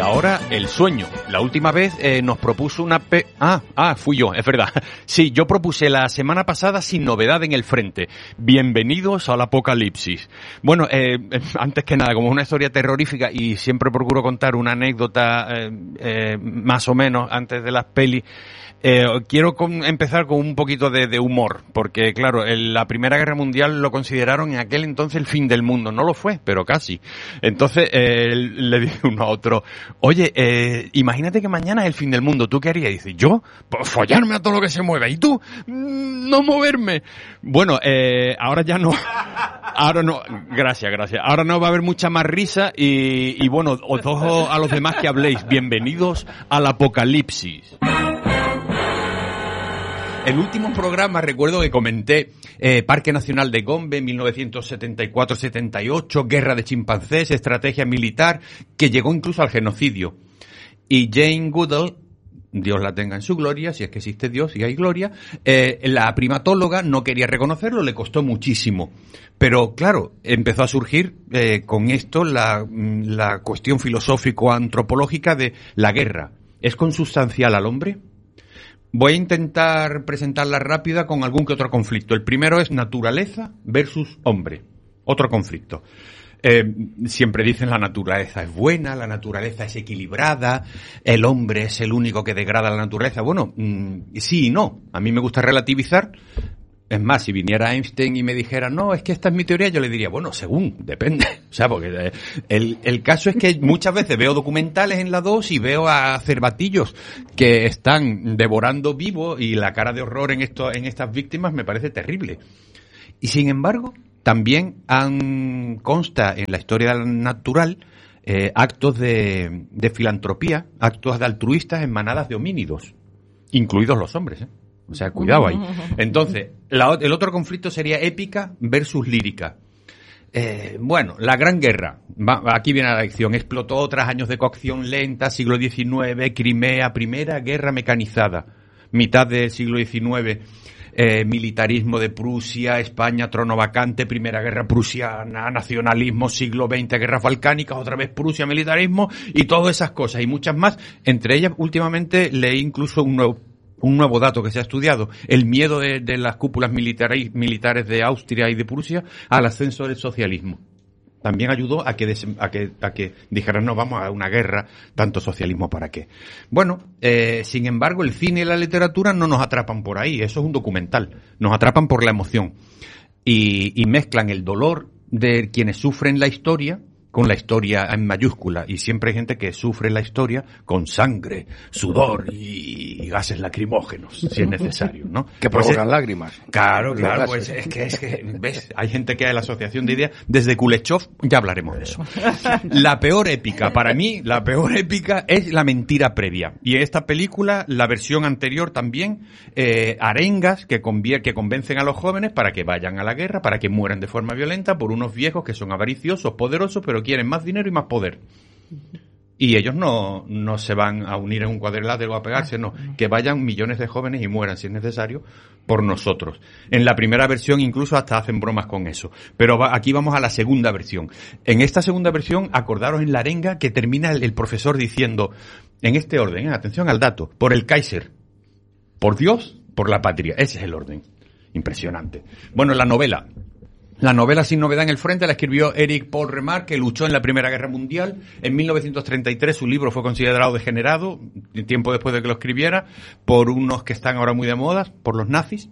ahora el sueño. La última vez nos propuso una fui yo, es verdad. Sí, yo propuse la semana pasada Sin novedad en el frente. Bienvenidos al apocalipsis. Bueno, antes que nada, como es una historia terrorífica y siempre procuro contar una anécdota más o menos antes de las pelis, quiero empezar con un poquito de humor, porque claro, en la Primera Guerra Mundial lo consideraron en aquel entonces el fin del mundo. No lo fue, pero casi. Entonces le dije uno a otro, oye, imagínate que mañana es el fin del mundo, ¿tú qué harías? Y dice, yo, pues follarme a todo lo que se mueva. ¿Y tú? No moverme. Bueno, ahora ya no. Ahora no. Gracias. Ahora no va a haber mucha más risa y bueno, os dejo a los demás que habléis. Bienvenidos al apocalipsis. El último programa recuerdo que comenté Parque Nacional de Gombe, 1974-78, guerra de chimpancés, estrategia militar, que llegó incluso al genocidio. Y Jane Goodall, Dios la tenga en su gloria, si es que existe Dios y hay gloria, la primatóloga no quería reconocerlo, le costó muchísimo. Pero claro, empezó a surgir con esto la cuestión filosófico-antropológica de la guerra. ¿Es consubstancial al hombre? Voy a intentar presentarla rápida con algún que otro conflicto. El primero es naturaleza versus hombre. Otro conflicto. Siempre dicen la naturaleza es buena, la naturaleza es equilibrada, el hombre es el único que degrada la naturaleza. Bueno, sí y no. A mí me gusta relativizar. Es más, si viniera Einstein y me dijera, no, es que esta es mi teoría, yo le diría, bueno, según, depende. O sea, porque el caso es que muchas veces veo documentales en la 2 y veo a cervatillos que están devorando vivo y la cara de horror en estas víctimas me parece terrible. Y sin embargo, también consta en la historia natural actos de filantropía, actos de altruistas en manadas de homínidos, incluidos los hombres, ¿eh? O sea, cuidado ahí. Entonces, el otro conflicto sería épica versus lírica. Bueno, la Gran Guerra. Aquí viene la lección. Explotó tras años de cocción lenta, siglo XIX, Crimea, Primera Guerra Mecanizada, mitad del siglo XIX. Militarismo de Prusia, España, trono vacante, Primera Guerra Prusiana, nacionalismo, siglo XX, guerras balcánicas, otra vez Prusia, militarismo y todas esas cosas y muchas más. Entre ellas, últimamente leí incluso un nuevo dato que se ha estudiado, el miedo de las cúpulas militares de Austria y de Prusia al ascenso del socialismo. También ayudó a que dijeran, no, vamos a una guerra, tanto socialismo para qué. Bueno, sin embargo, el cine y la literatura no nos atrapan por ahí, eso es un documental, nos atrapan por la emoción. Y mezclan el dolor de quienes sufren la historia con la historia en mayúscula, y siempre hay gente que sufre la historia con sangre, sudor y gases lacrimógenos, si es necesario, ¿no? Que provocan lágrimas. Claro, pues es que, ¿ves? Hay gente que hay la asociación de ideas, desde Kuleshov ya hablaremos de eso. La peor épica, para mí, la peor épica es la mentira previa, y en esta película, la versión anterior también, arengas que convencen a los jóvenes para que vayan a la guerra, para que mueran de forma violenta por unos viejos que son avariciosos, poderosos, pero quieren más dinero y más poder. Y ellos no se van a unir en un cuadrilátero a pegarse, no. Que vayan millones de jóvenes y mueran, si es necesario, por nosotros. En la primera versión incluso hasta hacen bromas con eso. Pero aquí vamos a la segunda versión. En esta segunda versión, acordaros en la arenga que termina el profesor diciendo, en este orden, atención al dato, por el Kaiser, por Dios, por la patria. Ese es el orden. Impresionante. Bueno, la novela Sin novedad en el frente la escribió Eric Paul Remarque, que luchó en la Primera Guerra Mundial. En 1933 su libro fue considerado degenerado, tiempo después de que lo escribiera, por unos que están ahora muy de moda, por los nazis.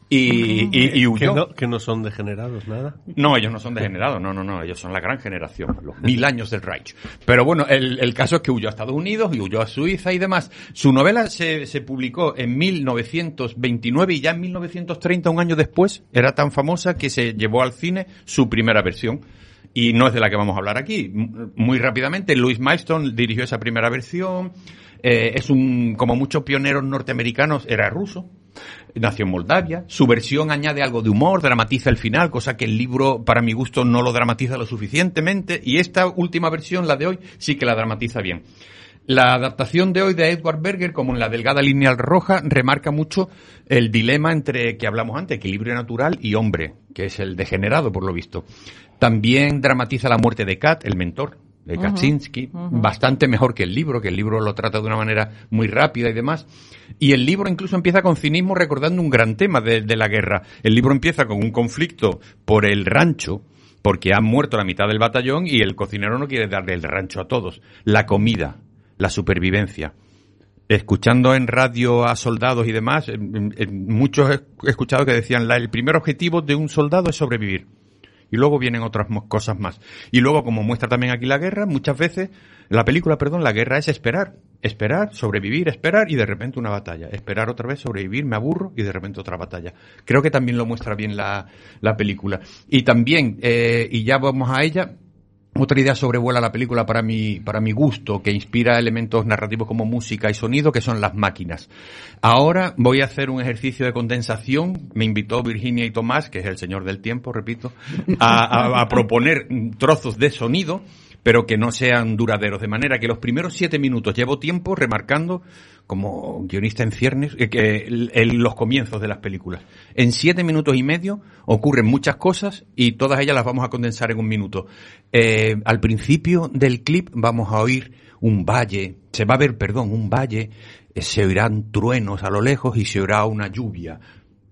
Y huyó. Que no son degenerados, nada. No, ellos no son degenerados, no, ellos son la gran generación, los 1000 años del Reich. Pero bueno, el caso es que huyó a Estados Unidos y huyó a Suiza y demás. Su novela se publicó en 1929 y ya en 1930, un año después, era tan famosa que se llevó al cine su primera versión. Y no es de la que vamos a hablar aquí. Muy rápidamente, Louis Milestone dirigió esa primera versión. Como muchos pioneros norteamericanos, era ruso. Nació en Moldavia. Su versión añade algo de humor, dramatiza el final, cosa que el libro, para mi gusto, no lo dramatiza lo suficientemente. Y esta última versión, la de hoy, sí que la dramatiza bien. La adaptación de hoy de Edward Berger, como en La delgada línea roja, remarca mucho el dilema entre, que hablamos antes, equilibrio natural y hombre, que es el degenerado, por lo visto. También dramatiza la muerte de Kat, el mentor, de Kaczynski, bastante mejor que el libro lo trata de una manera muy rápida y demás. Y el libro incluso empieza con cinismo recordando un gran tema de la guerra. El libro empieza con un conflicto por el rancho, porque han muerto la mitad del batallón y el cocinero no quiere darle el rancho a todos. La comida, la supervivencia. Escuchando en radio a soldados y demás, muchos he escuchado que decían el primer objetivo de un soldado es sobrevivir. Y luego vienen otras cosas más. Y luego, como muestra también aquí la guerra, muchas veces, la guerra es esperar, sobrevivir, esperar y de repente una batalla. Esperar otra vez, sobrevivir, me aburro y de repente otra batalla. Creo que también lo muestra bien la película. Y también, y ya vamos a ella, otra idea sobrevuela la película para mi gusto, que inspira elementos narrativos como música y sonido, que son las máquinas. Ahora voy a hacer un ejercicio de condensación. Me invitó Virginia y Tomás, que es el señor del tiempo, repito, a proponer trozos de sonido, pero que no sean duraderos. De manera que los primeros 7 minutos llevo tiempo remarcando, como guionista en ciernes, los comienzos de las películas. En 7 minutos y medio ocurren muchas cosas y todas ellas las vamos a condensar en 1 minuto. Al principio del clip vamos a oír un valle, un valle, se oirán truenos a lo lejos y se oirá una lluvia.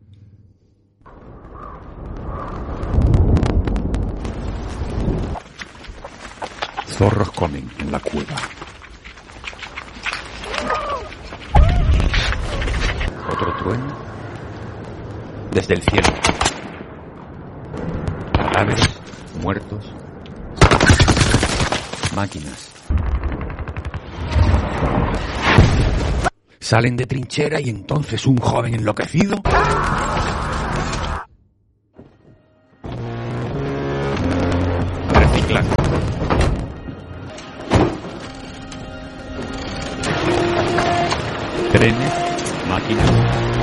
Zorros comen en la cueva. Otro trueno desde el cielo. Cadáveres, muertos, máquinas. Salen de trinchera y entonces un joven enloquecido reciclando. Trenes, máquinas,